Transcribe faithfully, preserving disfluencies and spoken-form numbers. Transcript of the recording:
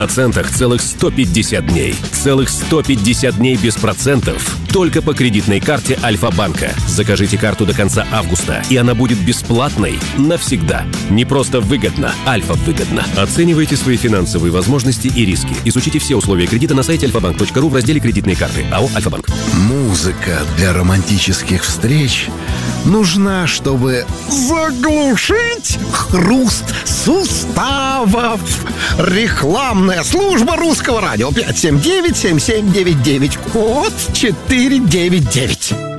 процентах целых сто пятьдесят дней. Целых сто пятьдесят дней без процентов. Только по кредитной карте Альфа-банка. Закажите карту до конца августа, и она будет бесплатной навсегда. Не просто выгодно, Альфа выгодно. Оценивайте свои финансовые возможности и риски. Изучите все условия кредита на сайте альфа банк точка ру в разделе «Кредитные карты». АО «Альфа-банк». Музыка для романтических встреч нужна, чтобы заглушить хруст суставов. Рекламная служба Русского радио. пять семь девять семь семь девять девять. Код четыре девять девять.